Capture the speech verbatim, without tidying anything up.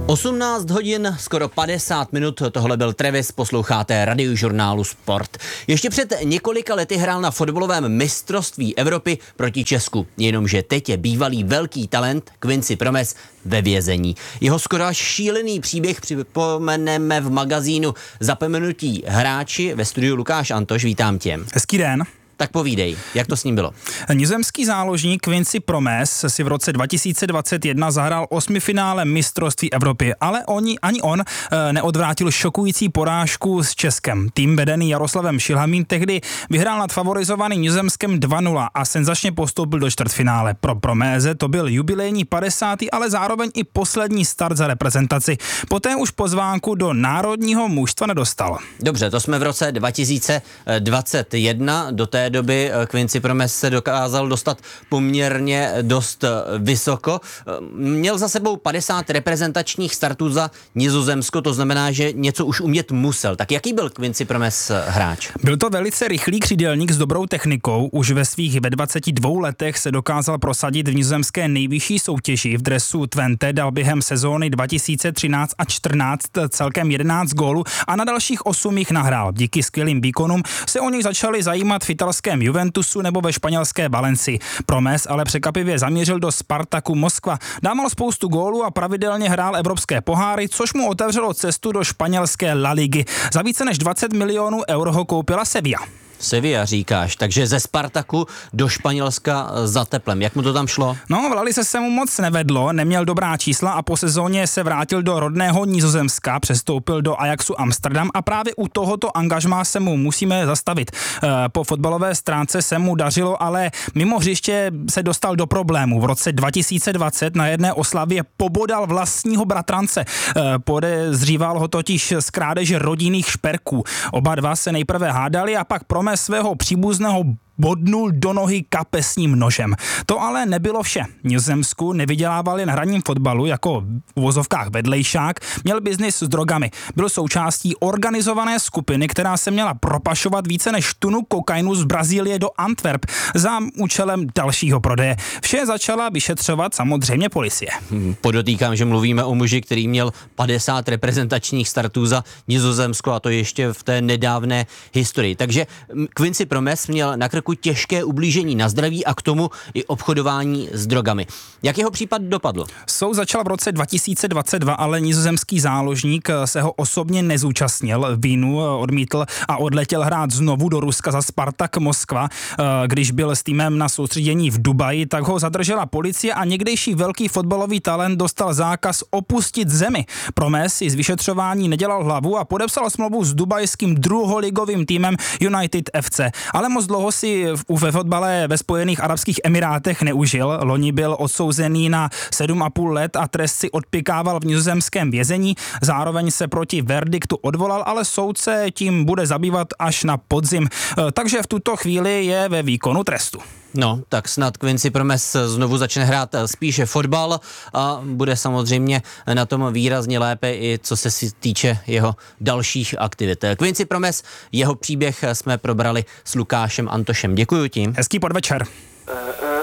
osmnáct hodin, skoro padesát minut, tohle byl Travis, posloucháte Radiožurnálu Sport. Ještě před několika lety hrál na fotbalovém mistrovství Evropy proti Česku, jenomže teď je bývalý velký talent Quincy Promes ve vězení. Jeho skoro až šílený příběh připomeneme v magazínu Zapomenutí hráči. Ve studiu Lukáš Antoš, vítám tě. Hezký den. Tak povídej, jak to s ním bylo? Nizozemský záložník Quincy Promes si v roce dva tisíce dvacet jedna zahrál osmifinále mistrovství Evropy, ale oni, ani on e, neodvrátil šokující porážku s Českem. Tým vedený Jaroslavem Šilhamým tehdy vyhrál nad favorizovaným Nizozemskem dva nula a senzačně postoupil do čtvrtfinále. Pro Promese to byl jubilejní padesátý ale zároveň i poslední start za reprezentaci. Poté už pozvánku do národního mužstva nedostal. Dobře, to jsme v roce dva tisíce dvacet jedna, do té doby Quincy Promes se dokázal dostat poměrně dost vysoko. Měl za sebou padesát reprezentačních startů za Nizozemsko, to znamená, že něco už umět musel. Tak jaký byl Quincy Promes hráč? Byl to velice rychlý křídelník s dobrou technikou. Už ve svých ve dvaceti dvou letech se dokázal prosadit v nizozemské nejvyšší soutěži. V dresu Twente dal během sezóny dva tisíce třináct a čtrnáct celkem jedenáct gólů a na dalších osm jich nahrál. Díky skvělým výkonům se o něj začali zajímat v italském Juventusu nebo ve španělské Valencii. Promes ale překvapivě zamířil do Spartaku Moskva. Dával spoustu gólů a pravidelně hrál evropské poháry, což mu otevřelo cestu do španělské La Ligy. Za více než dvacet milionů eur ho koupila Sevilla. Sevilla říkáš, takže ze Spartaku do Španělska za teplem. Jak mu to tam šlo? No, v La Lize se mu moc nevedlo, neměl dobrá čísla a po sezóně se vrátil do rodného Nizozemska, přestoupil do Ajaxu Amsterdam a právě u tohoto angažmá se mu musíme zastavit. Po fotbalové stránce se mu dařilo, ale mimo hřiště se dostal do problému. V roce dva tisíce dvacet na jedné oslavě pobodal vlastního bratrance. Podezříval ho totiž z krádeže rodinných šperků. Oba dva se nejprve hádali a pak Promes svého příbuzného bodnul do nohy kapesním nožem. To ale nebylo vše. Nizozemsku nevydělával jen hraním fotbalu jako v uvozovkách vedlejšák, měl biznis s drogami. Byl součástí organizované skupiny, která se měla propašovat více než tunu kokainu z Brazílie do Antwerp za účelem dalšího prodeje. Vše začala vyšetřovat samozřejmě policie. Hmm, podotýkám, že mluvíme o muži, který měl padesát reprezentačních startů za Nizozemsko a to ještě v té nedávné historii. Takže Quincy Promes měl na krku těžké ublížení na zdraví a k tomu i obchodování s drogami. Jak jeho případ dopadl? Soud začal v roce dva tisíce dvacet dva, ale nizozemský záložník se ho osobně nezúčastnil. Vínu odmítl a odletěl hrát znovu do Ruska za Spartak Moskva. Když byl s týmem na soustředění v Dubaji, tak ho zadržela policie a někdejší velký fotbalový talent dostal zákaz opustit zemi. Promes si z vyšetřování nedělal hlavu a podepsal smlouvu s dubajským druholigovým týmem United F C. Ale moc dlouho si ve fotbale ve Spojených arabských emirátech neužil. Loni byl odsouzený na sedm a půl let a trest si odpykával v nizozemském vězení. Zároveň se proti verdiktu odvolal, ale soudce tím bude zabývat až na podzim. Takže v tuto chvíli je ve výkonu trestu. No, tak snad Quincy Promes znovu začne hrát spíše fotbal a bude samozřejmě na tom výrazně lépe i co se si týče jeho dalších aktivit. Quincy Promes, jeho příběh jsme probrali s Lukášem Antošem. Děkuju ti. Hezký podvečer.